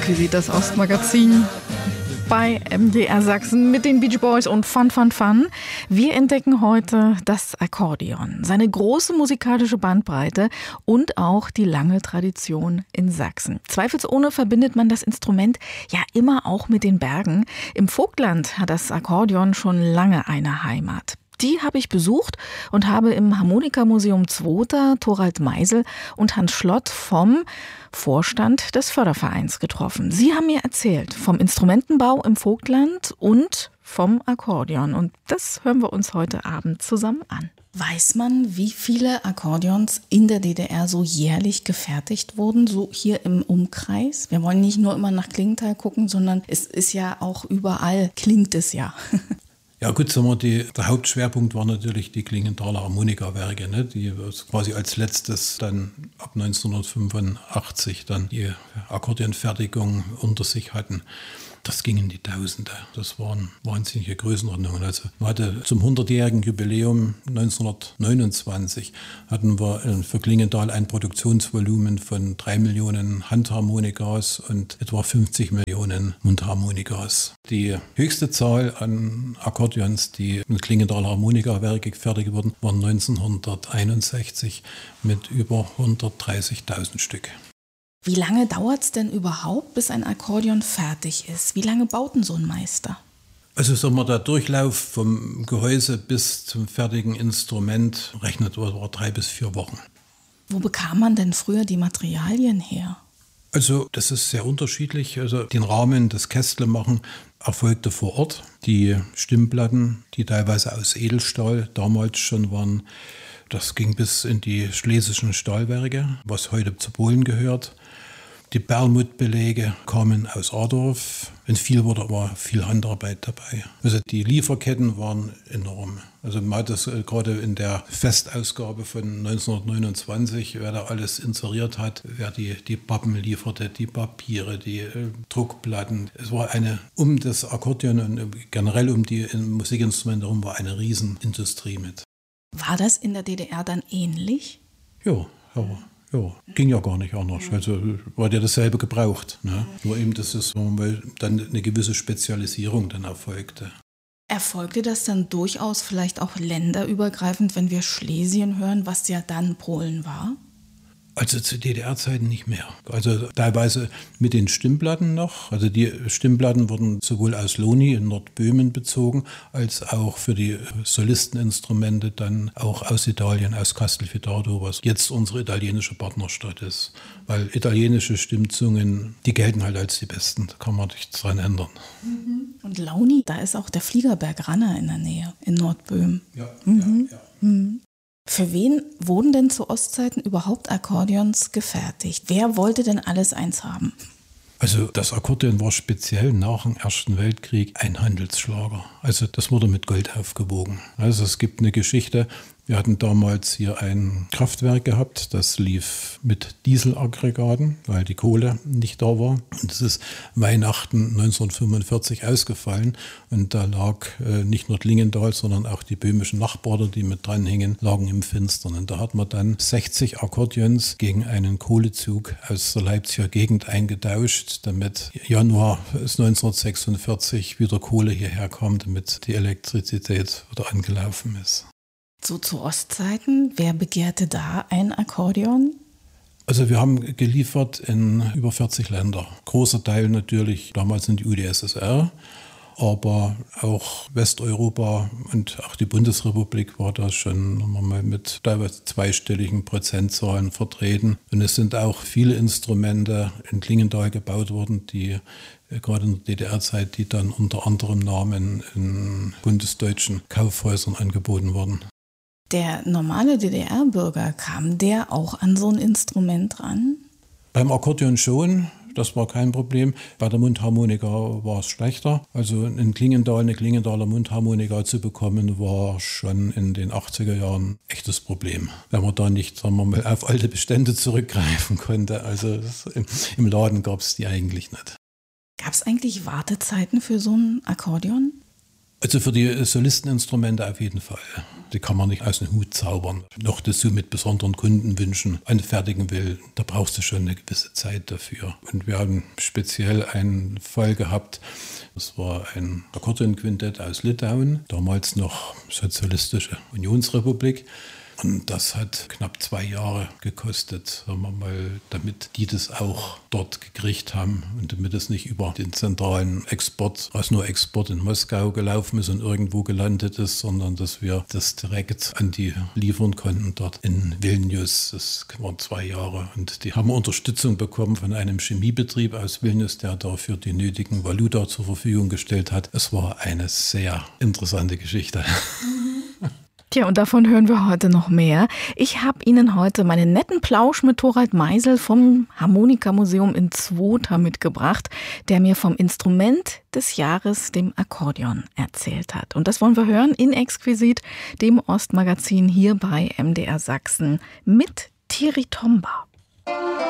Hier sieht das Ostmagazin bei MDR Sachsen mit den Beach Boys und Fun, Fun, Fun. Wir entdecken heute das Akkordeon, seine große musikalische Bandbreite und auch die lange Tradition in Sachsen. Zweifelsohne verbindet man das Instrument ja immer auch mit den Bergen. Im Vogtland hat das Akkordeon schon lange eine Heimat. Die habe ich besucht und habe im Harmonikamuseum Zwota Thorald Meisel und Hans Schlott vom Vorstand des Fördervereins getroffen. Sie haben mir erzählt vom Instrumentenbau im Vogtland und vom Akkordeon. Und das hören wir uns heute Abend zusammen an. Weiß man, wie viele Akkordeons in der DDR so jährlich gefertigt wurden, so hier im Umkreis? Wir wollen nicht nur immer nach Klingenthal gucken, sondern es ist ja auch überall, klingt es ja. Ja gut, sagen wir, der Hauptschwerpunkt war natürlich die Klingenthaler Harmonikawerke, ne, die quasi als letztes dann ab 1985 dann die Akkordeonfertigung unter sich hatten. Das ging in die Tausende. Das waren wahnsinnige Größenordnungen. Also man hatte zum 100-jährigen Jubiläum 1929 hatten wir für Klingenthal ein Produktionsvolumen von 3 Millionen Handharmonikas und etwa 50 Millionen Mundharmonikas. Die höchste Zahl an Akkordeons, die mit Klingenthaler Harmonikawerke gefertigt wurden, waren 1961 mit über 130.000 Stück. Wie lange dauert es denn überhaupt, bis ein Akkordeon fertig ist? Wie lange baut denn so ein Meister? Also sagen wir, der Durchlauf vom Gehäuse bis zum fertigen Instrument rechnet etwa 3 bis 4 Wochen. Wo bekam man denn früher die Materialien her? Also das ist sehr unterschiedlich. Also den Rahmen, das Kästle-Machen erfolgte vor Ort. Die Stimmplatten, die teilweise aus Edelstahl damals schon waren, das ging bis in die schlesischen Stahlwerke, was heute zu Polen gehört. Die Perlmuttbelege kamen aus Adorf. In viel wurde aber viel Handarbeit dabei. Also die Lieferketten waren enorm. Also man hat das gerade in der Festausgabe von 1929, wer da alles inseriert hat, wer die Pappen lieferte, die Papiere, die Druckplatten. Es war um das Akkordeon und generell um die Musikinstrumente herum war eine Riesenindustrie mit. War das in der DDR dann ähnlich? Ja. Ging ja gar nicht anders. Also war ja dasselbe gebraucht. Ne? Nur eben, dass es weil dann eine gewisse Spezialisierung dann erfolgte. Erfolgte das dann durchaus vielleicht auch länderübergreifend, wenn wir Schlesien hören, was ja dann Polen war? Also zu DDR-Zeiten nicht mehr. Also teilweise mit den Stimmplatten noch. Also die Stimmplatten wurden sowohl aus Lohny in Nordböhmen bezogen, als auch für die Solisteninstrumente dann auch aus Italien, aus Castelfidardo, was jetzt unsere italienische Partnerstadt ist. Weil italienische Stimmzungen, die gelten halt als die besten. Da kann man nichts dran ändern. Und Lohny, da ist auch der Fliegerberg Ranna in der Nähe, in Nordböhmen. Ja. Für wen wurden denn zu Ostzeiten überhaupt Akkordeons gefertigt? Wer wollte denn alles eins haben? Also das Akkordeon war speziell nach dem Ersten Weltkrieg ein Handelsschlager. Also das wurde mit Gold aufgewogen. Also es gibt eine Geschichte. Wir hatten damals hier ein Kraftwerk gehabt, das lief mit Dieselaggregaten, weil die Kohle nicht da war. Und es ist Weihnachten 1945 ausgefallen und da lag nicht nur Klingenthal, sondern auch die böhmischen Nachbarn, die mit dranhingen, lagen im Finstern. Und da hat man dann 60 Akkordeons gegen einen Kohlezug aus der Leipziger Gegend eingetauscht, damit Januar 1946 wieder Kohle hierher kam, damit die Elektrizität wieder angelaufen ist. So zu Ostzeiten, wer begehrte da ein Akkordeon? Also wir haben geliefert in über 40 Länder. Großer Teil natürlich damals in die UdSSR, aber auch Westeuropa und auch die Bundesrepublik war da schon mal mit teilweise zweistelligen Prozentzahlen vertreten. Und es sind auch viele Instrumente in Klingenthal gebaut worden, die gerade in der DDR-Zeit, die dann unter anderem Namen in bundesdeutschen Kaufhäusern angeboten wurden. Der normale DDR-Bürger, kam der auch an so ein Instrument ran? Beim Akkordeon schon, das war kein Problem. Bei der Mundharmonika war es schlechter. Also in Klingenthal eine Klingenthaler Mundharmonika zu bekommen, war schon in den 80er Jahren ein echtes Problem. Wenn man da nicht, sagen wir mal, auf alte Bestände zurückgreifen konnte. Also im Laden gab es die eigentlich nicht. Gab es eigentlich Wartezeiten für so ein Akkordeon? Also für die Solisteninstrumente auf jeden Fall. Die kann man nicht aus dem Hut zaubern. Noch dazu mit besonderen Kundenwünschen anfertigen will, da brauchst du schon eine gewisse Zeit dafür. Und wir haben speziell einen Fall gehabt, das war ein Akkordeonquintett aus Litauen, damals noch Sozialistische Unionsrepublik. Und das hat knapp 2 Jahre gekostet, sagen wir mal, damit die das auch dort gekriegt haben und damit es nicht über den zentralen Export, Export in Moskau gelaufen ist und irgendwo gelandet ist, sondern dass wir das direkt an die liefern konnten dort in Vilnius. Das waren 2 Jahre und die haben Unterstützung bekommen von einem Chemiebetrieb aus Vilnius, der dafür die nötigen Valuta zur Verfügung gestellt hat. Es war eine sehr interessante Geschichte. Tja, und davon hören wir heute noch mehr. Ich habe Ihnen heute meinen netten Plausch mit Thorald Meisel vom Harmonikamuseum in Zwota mitgebracht, der mir vom Instrument des Jahres, dem Akkordeon, erzählt hat. Und das wollen wir hören in Exquisit, dem Ostmagazin hier bei MDR Sachsen mit Thierry Tomba.